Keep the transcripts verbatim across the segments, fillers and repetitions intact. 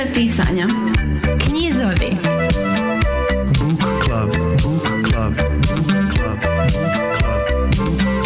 Pisanja. Knjizovi. Book Club. Book Club. Book Club. Book Club. Book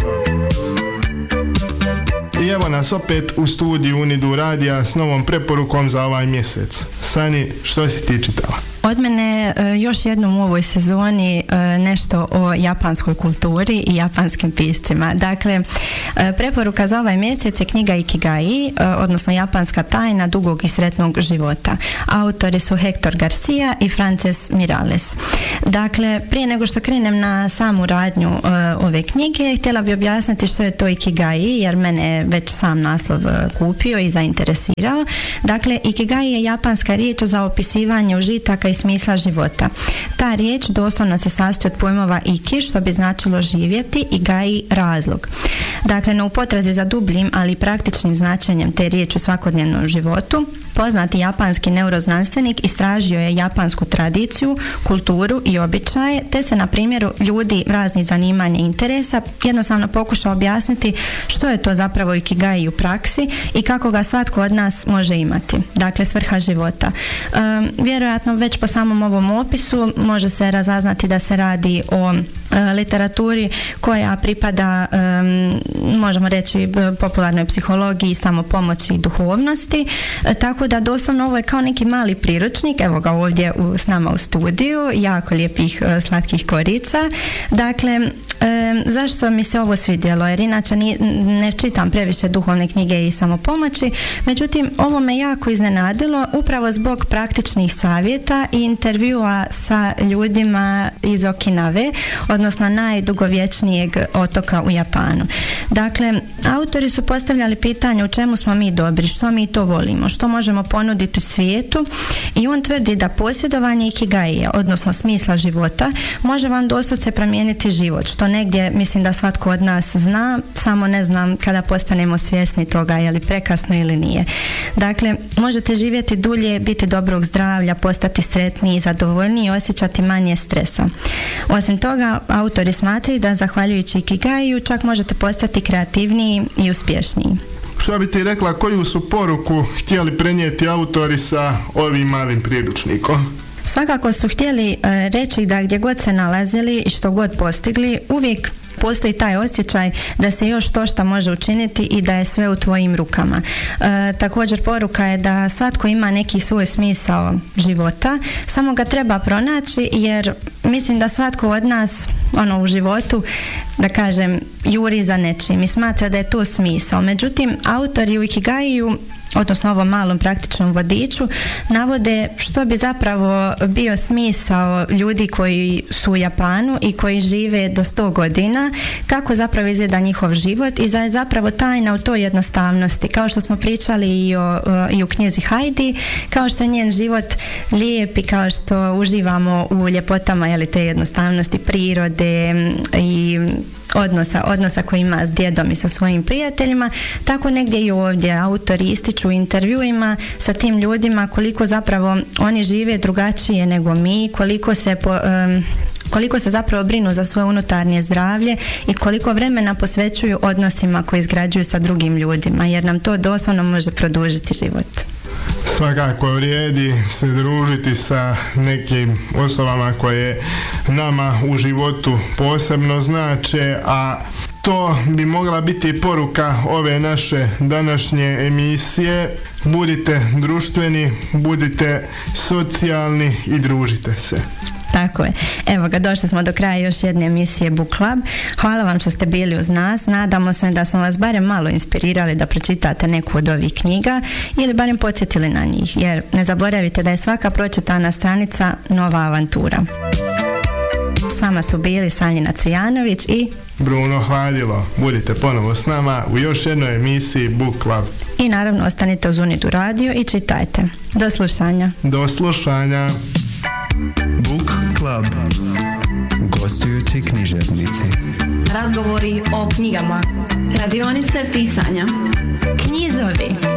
Club. I evo nas opet u studiju Unidu radija s novom preporukom za ovaj mjesec. Sani, što si ti čitala? Od mene još jednom u ovoj sezoni nešto o japanskoj kulturi i japanskim piscima. Dakle, preporuka za ovaj mjesec je knjiga Ikigai, odnosno Japanska tajna dugog i sretnog života. Autori su Hector Garcia i Frances Miralles. Dakle, prije nego što krenem na samu radnju ove knjige, htjela bi objasniti što je to Ikigai, jer mene već sam naslov kupio i zainteresirao. Dakle, Ikigai je japanska riječ za opisivanje užitaka i smisla života. Ta riječ doslovno se sastoji od pojmova iki, što bi značilo živjeti, i gai, razlog. Dakle, no u potrazi za dubljim, ali praktičnim značenjem te riječi u svakodnevnom životu, poznati japanski neuroznanstvenik istražio je japansku tradiciju, kulturu i običaje, te se na primjeru ljudi raznih zanimanja i interesa jednostavno pokušao objasniti što je to zapravo Ikigai u praksi i kako ga svatko od nas može imati. Dakle, svrha života. Um, vjerojatno već po samom ovom opisu može se razaznati da se radi o uh, literaturi koja pripada, um, možemo reći, popularnoj psihologiji, samopomoći i duhovnosti, uh, tako da doslovno ovo je kao neki mali priručnik, evo ga ovdje u, s nama u studiju, jako lijepih uh, slatkih korica. Dakle, um, zašto mi se ovo svidjelo? Jer inače ni, ne čitam previše duhovne knjige i samopomoći, međutim ovo me jako iznenadilo upravo zbog praktičnih savjeta i intervjua sa ljudima iz Okinave, odnosno najdugovječnijeg otoka u Japanu. Dakle, autori su postavljali pitanje u čemu smo mi dobri, što mi to volimo, što možemo ponuditi svijetu, i on tvrdi da posjedovanje Ikigaija, odnosno smisla života, može vam doslovce promijeniti život, što negdje mislim da svatko od nas zna, samo ne znam kada postanemo svjesni toga, je li prekasno ili nije. Dakle, možete živjeti dulje, biti dobrog zdravlja, postati sretniji, zadovoljniji i osjećati manje stresa. Osim toga, autori smatraju da zahvaljujući Ikigaiju čak možete postati kreativniji i uspješniji. Što bi ti rekla, koju su poruku htjeli prenijeti autori sa ovim malim priručnikom? Svakako su htjeli e, reći da gdje god se nalazili i što god postigli, uvijek postoji taj osjećaj da se još to što može učiniti i da je sve u tvojim rukama. E, također poruka je da svatko ima neki svoj smisao života, samo ga treba pronaći, jer mislim da svatko od nas ono u životu, da kažem, juri za nečim i smatra da je to smisao. Međutim, autori u Ikigaiju, odnosno ovom malom praktičnom vodiču, navode što bi zapravo bio smisao ljudi koji su u Japanu i koji žive do sto godina, kako zapravo izgleda njihov život i da je zapravo tajna u toj jednostavnosti. Kao što smo pričali i, o, i u knjizi Heidi, kao što je njen život lijep i kao što uživamo u ljepotama, jeli, te jednostavnosti prirode i odnosa, odnosa koji ima s djedom i sa svojim prijateljima, tako negdje i ovdje autori ističu u intervjuima sa tim ljudima koliko zapravo oni žive drugačije nego mi, koliko se po, um, koliko se zapravo brinu za svoje unutarnje zdravlje i koliko vremena posvećuju odnosima koje izgrađuju sa drugim ljudima, jer nam to doslovno može produžiti život. Svakako vrijedi se družiti sa nekim osobama koje nama u životu posebno znače, a to bi mogla biti poruka ove naše današnje emisije. Budite društveni, budite socijalni i družite se. Tako je. Evo ga, došli smo do kraja još jedne emisije Book Club. Hvala vam što ste bili uz nas. Nadamo se da smo vas barem malo inspirirali da pročitate neku od ovih knjiga ili barem podsjetili na njih, jer ne zaboravite da je svaka pročitana stranica nova avantura. S vama su bili Sanjina Cvijanović i Bruno Hladilo. Budite ponovo s nama u još jednoj emisiji Book Club. I naravno ostanite uz Unidu radio i čitajte. Do slušanja. Do slušanja. Book Club. Gostujući književnici. Razgovori o knjigama. Radionice pisanja. Knjizovi.